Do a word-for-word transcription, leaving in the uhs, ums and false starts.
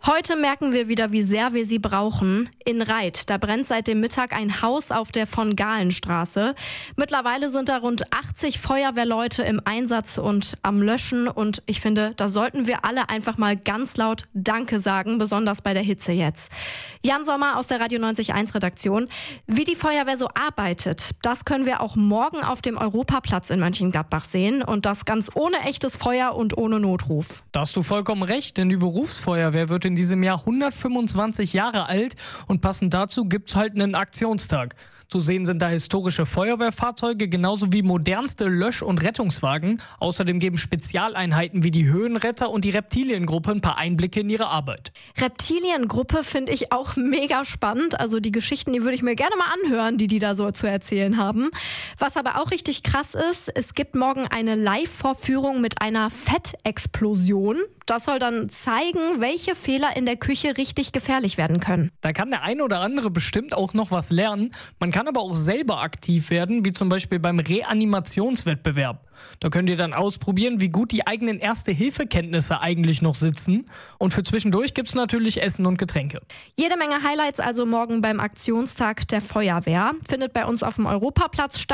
Heute merken wir wieder, wie sehr wir sie brauchen. In Reit, da brennt seit dem Mittag ein Haus auf der Von-Galen-Straße. Mittlerweile sind da rund achtzig Feuerwehrleute im Einsatz und am Löschen. Und ich finde, da sollten wir alle einfach mal ganz laut Danke sagen, besonders bei der Hitze jetzt. Jan Sommer aus der Radio neunzig Komma eins Redaktion. Wie die Feuerwehr so arbeitet, das können wir auch morgen auf dem Europaplatz in Mönchengladbach sehen. Und das ganz ohne echtes Feuer und ohne Notruf. Da hast du vollkommen recht, denn die Berufsfeuerwehr wird in diesem Jahr hundertfünfundzwanzig Jahre alt und passend dazu gibt's halt einen Aktionstag. Zu sehen sind da historische Feuerwehrfahrzeuge genauso wie modernste Lösch- und Rettungswagen. Außerdem geben Spezialeinheiten wie die Höhenretter und die Reptiliengruppe ein paar Einblicke in ihre Arbeit. Reptiliengruppe finde ich auch mega spannend. Also die Geschichten, die würde ich mir gerne mal anhören, die die da so zu erzählen haben. Was aber auch richtig krass ist, es gibt morgen eine Live-Vorführung mit einer Fettexplosion. Das soll dann zeigen, welche Fehler in der Küche richtig gefährlich werden können. Da kann der eine oder andere bestimmt auch noch was lernen. Man kann aber auch selber aktiv werden, wie zum Beispiel beim Reanimationswettbewerb. Da könnt ihr dann ausprobieren, wie gut die eigenen Erste-Hilfe-Kenntnisse eigentlich noch sitzen. Und für zwischendurch gibt's natürlich Essen und Getränke. Jede Menge Highlights also morgen beim Aktionstag der Feuerwehr. Findet bei uns auf dem Europaplatz statt.